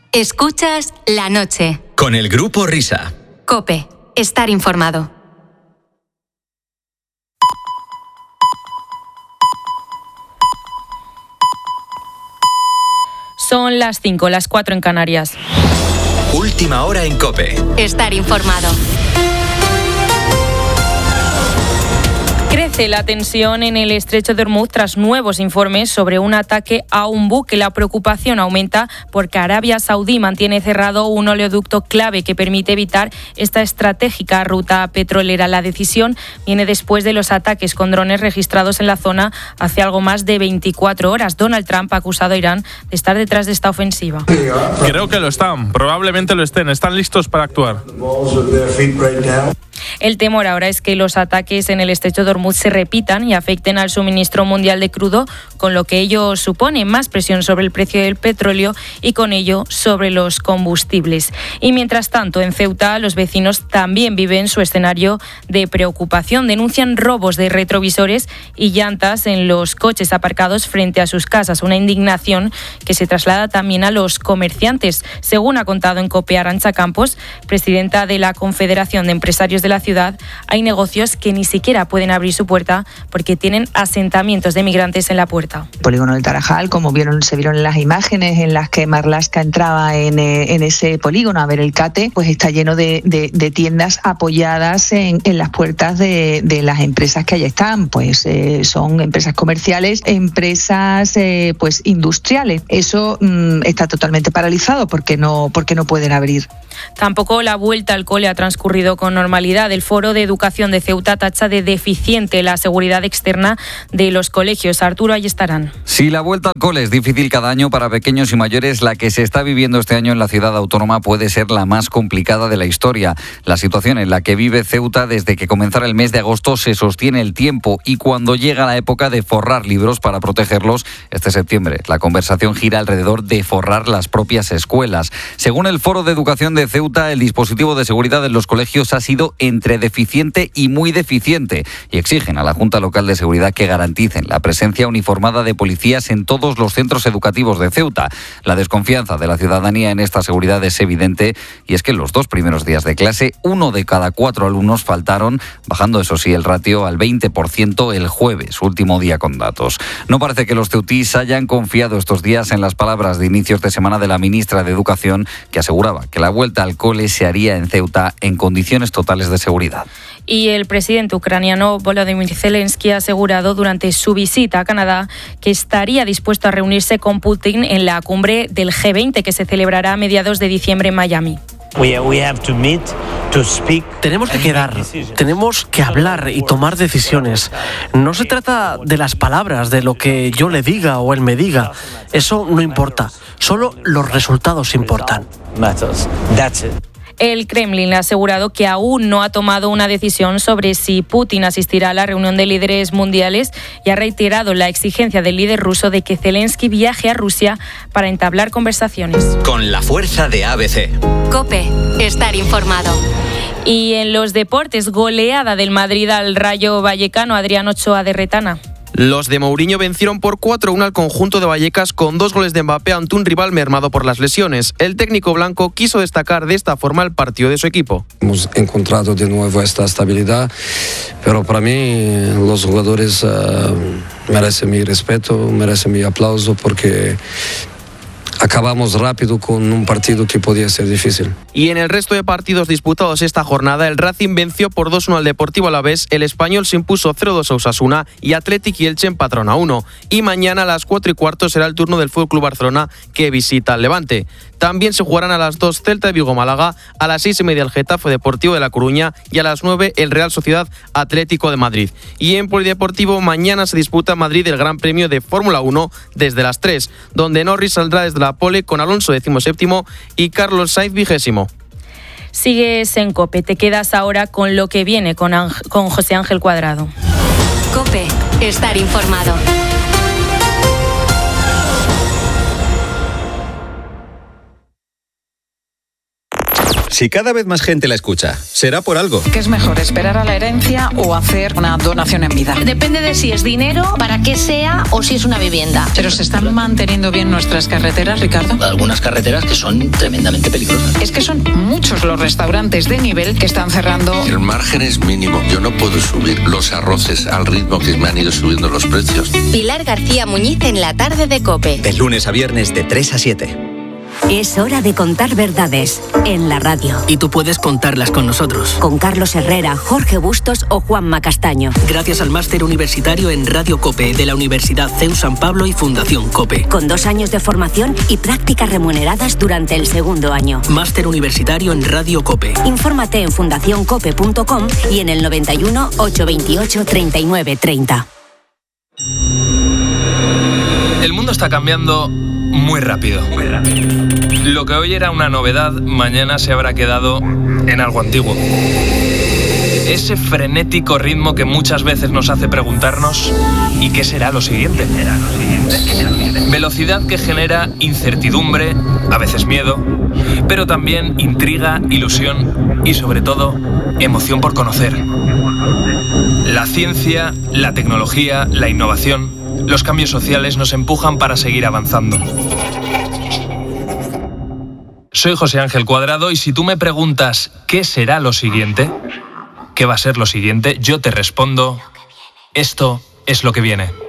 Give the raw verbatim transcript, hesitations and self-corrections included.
Escuchas La Noche. Con el Grupo Risa. COPE. Estar informado. Son las cinco, las cuatro en Canarias. Última hora en COPE. Estar informado. Crece la tensión en el estrecho de Hormuz tras nuevos informes sobre un ataque a un buque. La preocupación aumenta porque Arabia Saudí mantiene cerrado un oleoducto clave que permite evitar esta estratégica ruta petrolera. La decisión viene después de los ataques con drones registrados en la zona hace algo más de veinticuatro horas. Donald Trump ha acusado a Irán de estar detrás de esta ofensiva. Creo que lo están, probablemente lo estén, están listos para actuar. El temor ahora es que los ataques en el estrecho de Hormuz se repitan y afecten al suministro mundial de crudo, con lo que ello supone más presión sobre el precio del petróleo y con ello sobre los combustibles. Y mientras tanto, en Ceuta, los vecinos también viven su escenario de preocupación. Denuncian robos de retrovisores y llantas en los coches aparcados frente a sus casas, una indignación que se traslada también a los comerciantes. Según ha contado en COPE Arantxa Campos, presidenta de la Confederación de Empresarios de la ciudad, hay negocios que ni siquiera pueden abrir su puerta porque tienen asentamientos de migrantes en la puerta. Polígono del Tarajal, como vieron, se vieron en las imágenes en las que Marlaska entraba en, en ese polígono a ver el cate, pues está lleno de, de, de tiendas apoyadas en, en las puertas de, de las empresas que allí están. Pues eh, son empresas comerciales, empresas eh, pues industriales. Eso mmm, está totalmente paralizado porque no, porque no pueden abrir. Tampoco la vuelta al cole ha transcurrido con normalidad. El Foro de Educación de Ceuta tacha de deficiente la seguridad externa de los colegios. Arturo, ahí estarán. Si la vuelta al cole es difícil cada año para pequeños y mayores, la que se está viviendo este año en la ciudad autónoma puede ser la más complicada de la historia. La situación en la que vive Ceuta desde que comenzara el mes de agosto se sostiene el tiempo y cuando llega la época de forrar libros para protegerlos, este septiembre, la conversación gira alrededor de forrar las propias escuelas. Según el Foro de Educación de Ceuta, el dispositivo de seguridad en los colegios ha sido entre deficiente y muy deficiente y exigen a la Junta Local de Seguridad que garanticen la presencia uniformada de policías en todos los centros educativos de Ceuta. La desconfianza de la ciudadanía en esta seguridad es evidente y es que en los dos primeros días de clase, uno de cada cuatro alumnos faltaron, bajando eso sí el ratio al veinte por ciento el jueves, último día con datos. No parece que los ceutís hayan confiado estos días en las palabras de inicios de semana de la ministra de Educación, que aseguraba que la vuelta al cole se haría en Ceuta en condiciones totales de seguridad. Y el presidente ucraniano Volodymyr Zelensky ha asegurado durante su visita a Canadá que estaría dispuesto a reunirse con Putin en la cumbre del G veinte que se celebrará a mediados de diciembre en Miami. Tenemos que quedar, tenemos que hablar y tomar decisiones. No se trata de las palabras, de lo que yo le diga o él me diga. Eso no importa, solo los resultados importan. El Kremlin ha asegurado que aún no ha tomado una decisión sobre si Putin asistirá a la reunión de líderes mundiales y ha reiterado la exigencia del líder ruso de que Zelensky viaje a Rusia para entablar conversaciones. Con la fuerza de A B C. COPE. Estar informado. Y en los deportes, goleada del Madrid al Rayo Vallecano. Adrián Ochoa de Retana. Los de Mourinho vencieron por cuatro a uno al conjunto de Vallecas con dos goles de Mbappé ante un rival mermado por las lesiones. El técnico blanco quiso destacar de esta forma el partido de su equipo. Hemos encontrado de nuevo esta estabilidad, pero para mí los jugadores uh, merecen mi respeto, merecen mi aplauso porque acabamos rápido con un partido que podía ser difícil. Y en el resto de partidos disputados esta jornada, el Racing venció por dos uno al Deportivo Alavés, el Español se impuso cero dos a Osasuna y Athletic y Elche empataron a uno. Y mañana a las cuatro y cuarto será el turno del F C Barcelona que visita al Levante. También se jugarán a las dos Celta de Vigo Málaga, a las seis y media el Getafe Deportivo de La Coruña y a las nueve el Real Sociedad Atlético de Madrid. Y en Polideportivo mañana se disputa en Madrid el Gran Premio de Fórmula uno desde las tres, donde Norris saldrá desde la pole con Alonso decimoséptimo y Carlos Sainz vigésimo. Sigues en COPE, te quedas ahora con lo que viene con, Ángel, con José Ángel Cuadrado. COPE. Estar informado. Si cada vez más gente la escucha, será por algo. ¿Qué es mejor, esperar a la herencia o hacer una donación en vida? Depende de si es dinero, para qué sea o si es una vivienda. ¿Pero se están manteniendo bien nuestras carreteras, Ricardo? Algunas carreteras que son tremendamente peligrosas. Es que son muchos los restaurantes de nivel que están cerrando. El margen es mínimo. Yo no puedo subir los arroces al ritmo que me han ido subiendo los precios. Pilar García Muñiz en la tarde de COPE. De lunes a viernes de tres a siete. Es hora de contar verdades en la radio. Y tú puedes contarlas con nosotros. Con Carlos Herrera, Jorge Bustos o Juanma Castaño. Gracias al máster universitario en Radio COPE de la Universidad C E U San Pablo y Fundación COPE. Con dos años de formación y prácticas remuneradas durante el segundo año. Máster universitario en Radio COPE. Infórmate en fundación cope punto com y en el noventa y uno, ochocientos veintiocho, treinta y nueve treinta. El mundo está cambiando muy rápido. Muy rápido. Lo que hoy era una novedad, mañana se habrá quedado en algo antiguo. Ese frenético ritmo que muchas veces nos hace preguntarnos ¿y qué será lo siguiente? Velocidad que genera incertidumbre, a veces miedo, pero también intriga, ilusión y sobre todo emoción por conocer. La ciencia, la tecnología, la innovación, los cambios sociales nos empujan para seguir avanzando. Soy José Ángel Cuadrado y si tú me preguntas ¿qué será lo siguiente? ¿Qué va a ser lo siguiente? Yo te respondo, esto es lo que viene.